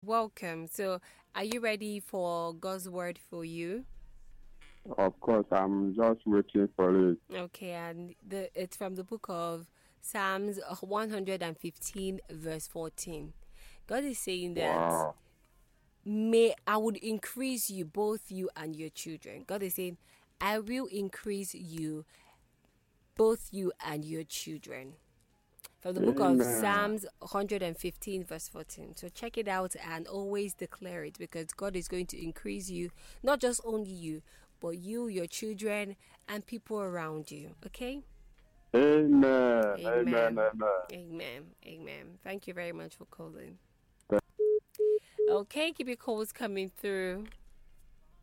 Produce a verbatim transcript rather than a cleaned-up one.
welcome. So, are you ready for God's word for you? Of course, I'm just waiting for it. Okay, and the it's from the book of Psalms one hundred fifteen, verse fourteen. God is saying that Wow. may I would increase you, both you and your children. God is saying, I will increase you, both you and your children. From the book of Amen. Psalms one hundred fifteen, verse fourteen. So check it out and always declare it, because God is going to increase you, not just only you, but you, your children, and people around you. Okay? Amen. Amen. Amen. Amen. Amen. Amen. Thank you very much for calling. Thank Okay, keep your calls coming through.